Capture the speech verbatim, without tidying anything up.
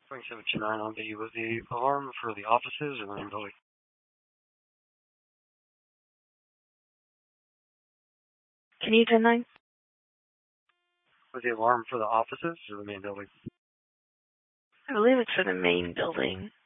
twenty-seven to nine on the, was the alarm for the offices or the main building? Can you ten nine? Was the alarm for the offices or the main building? I believe it's for the main building.